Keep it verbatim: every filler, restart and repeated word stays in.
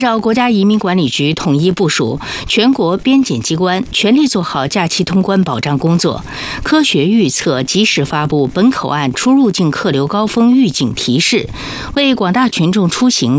照国家移民管理局统一部署，全国边检机关全力做好假期通关保障工作，科学预测，及时发布本口岸出入境客流高峰预警提示，为广大群众出行